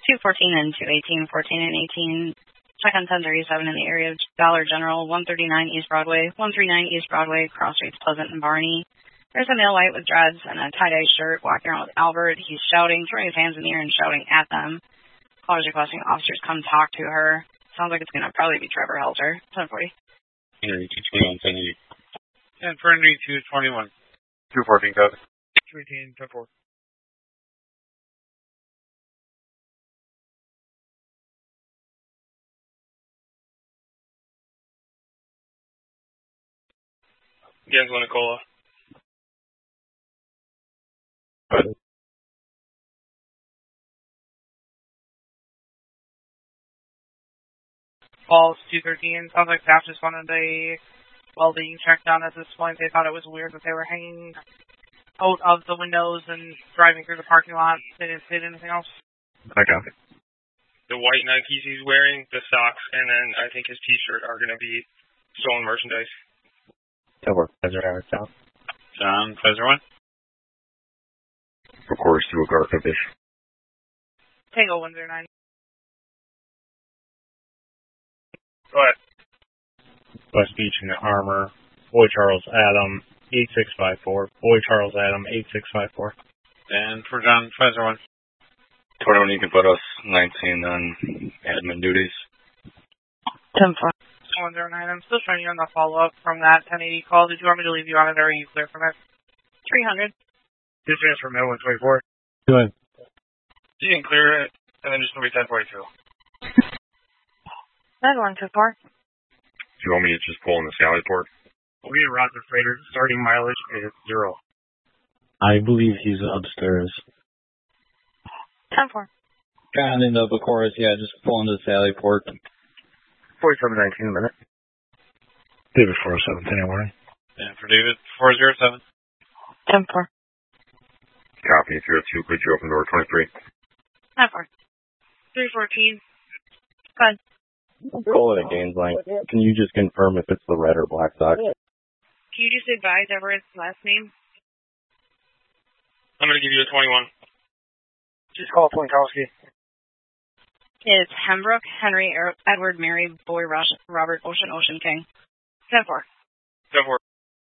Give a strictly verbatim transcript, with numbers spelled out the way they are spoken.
two fourteen and two eighteen, fourteen and eighteen. Check on ten thirty-seven in the area of Dollar General, one thirty-nine East Broadway, one thirty-nine East Broadway, cross streets Pleasant and Barney. There's a male white with dreads and a tie-dye shirt walking around with Albert. He's shouting, throwing his hands in the air and shouting at them. Caller's requesting officers come talk to her. Sounds like it's going to probably be Trevor Helter. ten forty. Henry two twenty-one, ten eighty. ten for Henry two twenty-one. two fourteen, code. two eighteen, ten four. Gainesville, Nicola. Good. Falls two thirteen. Sounds like staff just wanted a well-being check done at this point. They thought it was weird that they were hanging out of the windows and driving through the parking lot. They didn't say anything else. I got it. The white Nikes he's wearing, the socks, and then I think his t-shirt are going to be stolen merchandise. That works. Pfizer Howard South. John, Pfizer one. Of course, to a Garkovish. Tango one zero nine. Go ahead. West Beach and Armor. Boy Charles Adam, eight six five four. Boy Charles Adam, eight six five four. And for John, Pfizer one. twenty-one, you can put us nineteen on admin duties. ten four. one zero nine. I'm still trying to on the follow-up from that ten eighty call. Did you want me to leave you on it, or are you clear from it? three hundred. Two chance for Med one twenty-four. Good. You can clear it, and then just going to be ten forty-two. Med one two four. Do you want me to just pull in the Sally port? We need Roger Freighter. Starting mileage is zero. I believe he's upstairs. ten four. Got into the chorus, yeah, just pull into the Sally port. forty-seven nineteen a minute. David four oh seven, ten morning. And for David, four oh seven. ten four. Copy, three oh two, could you open door twenty-three? ten four. three fourteen. Good. Call it a gains line. Can you just confirm if it's the red or black sock? Can you just advise Everett's last name? I'm going to give you a twenty-one. Just call Polinkowski. It's Hembrook, Henry, er- Edward, Mary, Boy, Rush, Robert, Ocean, Ocean King. ten four. ten four.